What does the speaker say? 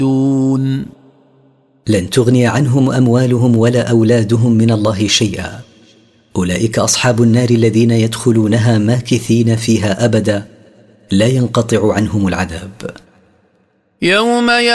لن تغني عنهم أموالهم ولا أولادهم من الله شيئا. أولئك أصحاب النار الذين يدخلونها ماكثين فيها أبدا لا ينقطع عنهم العذاب. يوم